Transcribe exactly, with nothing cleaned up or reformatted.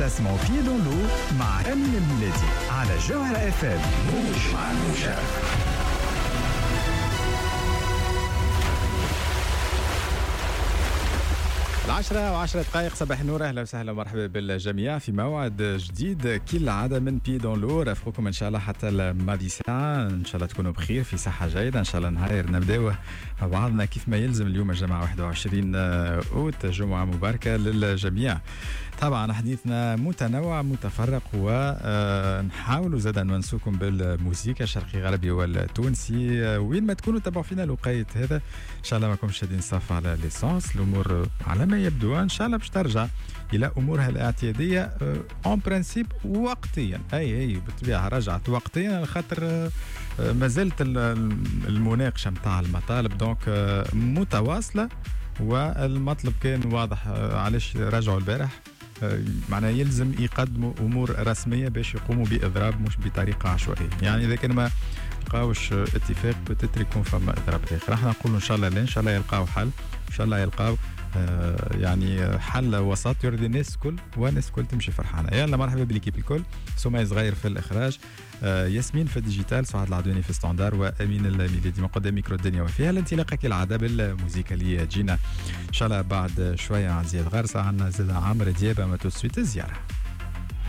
تسمعوا بيي دون لو مع أمين الميلادي على جوهرة اف ام. موج مع الموجة. العشرة وعشرة دقائق صباح النور، أهلا وسهلا ومرحبا بالجميع في موعد جديد كالعادة من بي دون لو. رافقكم إن شاء الله حتى الماضي ساعة، إن شاء الله تكونوا بخير في صحة جيدة. إن شاء الله نهار نبداو مع بعضنا كيف ما يلزم. اليوم الجمعة واحد وعشرين أوت، جمعة مباركة للجميع. طبعا حديثنا متنوع متفرق، ونحاولوا زاد نونسوكم بالموسيقى الشرقي غربي والتونسي وين ما تكونوا تابعوا فينا لقيت هذا. إن شاء الله ما كنتش شادين صف على ليسانس، الأمور على ما يبدو ان شاء الله باش ترجع الى امورها الاعتياديه اون برانسيب وقتيا. اي اي بالطبيعه رجعت وقتيا على خاطر ما زالت المناقشه نتاع المطالب دونك متواصله، والمطلب كان واضح علاش رجعوا البارح. معناه يلزم يقدموا امور رسميه باش يقوموا باضراب مش بطريقه عشوائيه. يعني اذا كان ما لقاوش اتفاق بتترك يكون فما اضراب اخر. احنا نقولوا ان شاء الله لا، ان شاء الله يلقاو حل، ان شاء الله يلقاو آه يعني حل وسط يرضي الناس الكل والناس الكل تمشي فرحانه. يلا مرحبا بالكيب الكل. سمية صغير في الاخراج، آه ياسمين في الديجيتال، سعاد العدواني في ستاندار، وامين الميلادي من قدام ميكرو الدنيا وفيها الانطلاقه كالعاده بالموسيقى اللي تجينا ان شاء الله بعد شويه عن زياد غارسه. عندنا زاد عمرو دياب ما تو سويت الزياره.